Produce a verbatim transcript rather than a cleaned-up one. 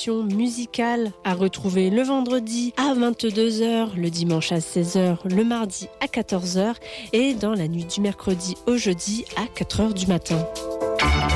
sélection musicale à retrouver le vendredi à vingt-deux heures, le dimanche à seize heures, le mardi à quatorze heures et dans la nuit du mercredi au jeudi à quatre heures du matin.